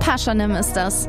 Pashanim ist das.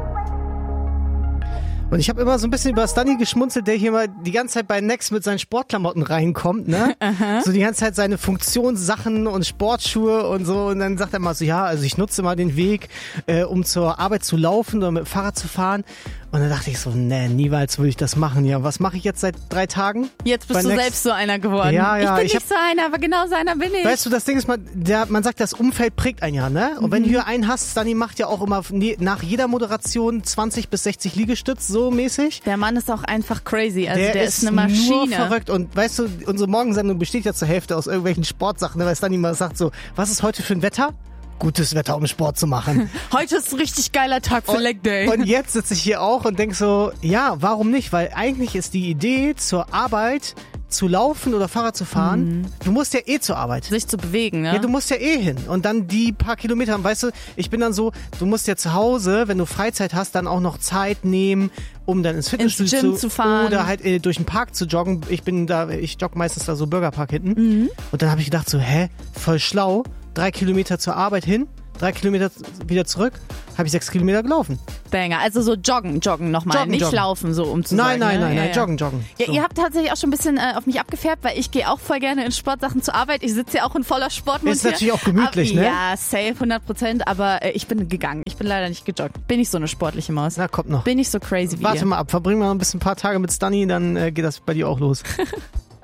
Und ich habe immer so ein bisschen über Stunny geschmunzelt, der hier mal die ganze Zeit bei Next mit seinen Sportklamotten reinkommt, ne? So die ganze Zeit seine Funktionssachen und Sportschuhe und so. Und dann sagt er mal so, ja, also ich nutze mal den Weg, um zur Arbeit zu laufen oder mit dem Fahrrad zu fahren. Und dann dachte ich so, nee, niemals würde ich das machen. Ja, was mache ich jetzt seit 3 Tagen? Jetzt bist du Next? selbst so einer geworden. Ja, ich bin nicht so einer, aber genau so einer bin ich. Weißt du, das Ding ist, man sagt, das Umfeld prägt einen ja, ne? Und wenn du hier einen hast, Stunny macht ja auch immer nach jeder Moderation 20 bis 60 Liegestütz, so mäßig. Der Mann ist auch einfach crazy, also der ist eine nur Maschine. Verrückt. Und weißt du, unsere Morgensendung besteht ja zur Hälfte aus irgendwelchen Sportsachen, ne? Weil Stunny mal sagt so, was ist heute für ein Wetter? Gutes Wetter, um Sport zu machen. Heute ist ein richtig geiler Tag für Leg Day. Und jetzt sitze ich hier auch und denke so, ja, warum nicht? Weil eigentlich ist die Idee, zur Arbeit zu laufen oder Fahrrad zu fahren, du musst ja eh zur Arbeit. Sich zu bewegen, ne? Ja, du musst ja eh hin. Und dann die paar Kilometer, weißt du, ich bin dann so, du musst ja zu Hause, wenn du Freizeit hast, dann auch noch Zeit nehmen, um dann ins Fitnessstudio Gym zu fahren. Oder halt durch den Park zu joggen. Ich jogge meistens da so Bürgerpark hinten. Und dann habe ich gedacht so, voll schlau, 3 Kilometer zur Arbeit hin, 3 Kilometer wieder zurück, habe ich 6 Kilometer gelaufen. Banger. Also so joggen nochmal, nicht joggen. Laufen, so um zu sagen. Nein, joggen. Ja, So. ihr habt tatsächlich auch schon ein bisschen auf mich abgefärbt, weil ich gehe auch voll gerne in Sportsachen zur Arbeit. Ich sitze ja auch in voller Sportmund. Ist natürlich auch gemütlich, ne? Ja, safe, 100%, aber ich bin gegangen. Ich bin leider nicht gejoggt. Bin ich so eine sportliche Maus. Na, kommt noch. Bin ich so crazy wie Warte ihr. mal ab, verbringen wir noch ein paar Tage mit Stunny, dann geht das bei dir auch los.